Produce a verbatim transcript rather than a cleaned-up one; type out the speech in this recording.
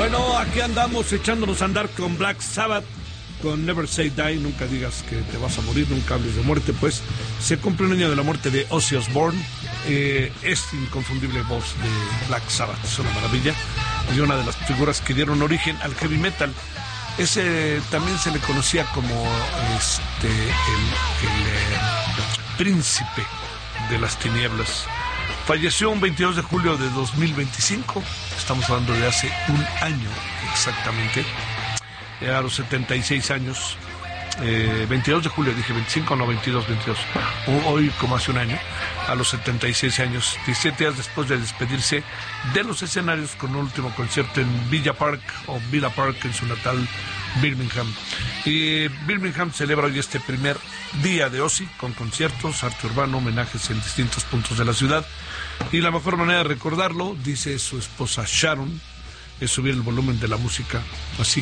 Bueno, aquí andamos echándonos a andar con Black Sabbath, con Never Say Die, nunca digas que te vas a morir, nunca hables de muerte. Pues se cumple un año de la muerte de Ozzy Osbourne. Eh, es inconfundible voz de Black Sabbath, es una maravilla, y una de las figuras que dieron origen al heavy metal. Ese también se le conocía como este el, el eh, príncipe de las tinieblas. Falleció un veintidós de julio de dos mil veinticinco, estamos hablando de hace un año exactamente, a los setenta y seis años, eh, veintidós de julio, dije veinticinco, no, veintidós, veintidós, hoy como hace un año, a los setenta y seis años, diecisiete días después de despedirse de los escenarios con un último concierto en Villa Park, o Villa Park, en su natal Birmingham. Y Birmingham celebra hoy este primer día de Ozzy con conciertos, arte urbano, homenajes en distintos puntos de la ciudad. Y la mejor manera de recordarlo, dice su esposa Sharon, es subir el volumen de la música, así